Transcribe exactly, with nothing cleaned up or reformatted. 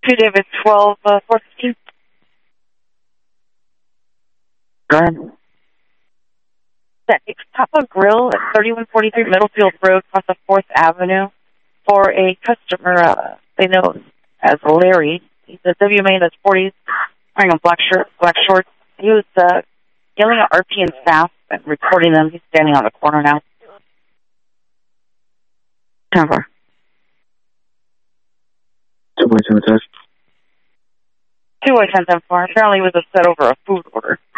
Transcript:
Two David twelve, uh, four fifteen. Go ahead. That Ixtapa Grill at thirty-one forty-three Middlefield Road, across the fourth Avenue, for a customer uh, they know as Larry. He's a W M A in his forties, wearing a black shirt, black shorts. He was uh, yelling at R P and staff and recording them. He's standing on the corner now. ten four. two point seven test. two one ten four. Apparently he was upset over a food order.